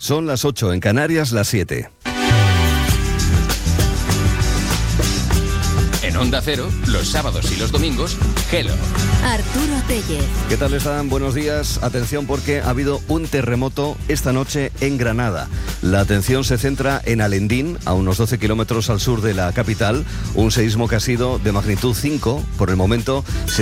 Son las 8 en Canarias, las 7. En Onda Cero, los sábados y los domingos, Hello. Arturo Tellez. ¿Qué tal están? Buenos días. Atención porque ha habido un terremoto esta noche en Granada. La atención se centra en Alendín, a unos 12 kilómetros al sur de la capital. Un seísmo que ha sido de magnitud 5. Por el momento se